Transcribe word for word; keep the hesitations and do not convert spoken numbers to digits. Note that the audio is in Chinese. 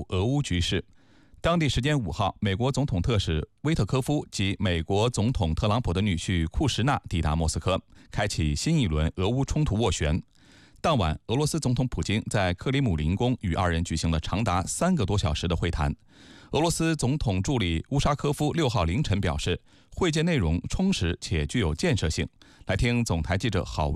俄乌局势。当地时间五号，美国总统特使威特科夫及美国总统特朗普的女婿库什纳抵达莫斯科，开启新一轮俄乌冲突斡旋。当晚，俄罗斯总统普京在克里姆林宫与二人举行了长达三个多小时的会谈。俄罗斯总统助理乌沙科夫六号凌晨表示，会见内容充实且具有建设性。来听总台记者郝威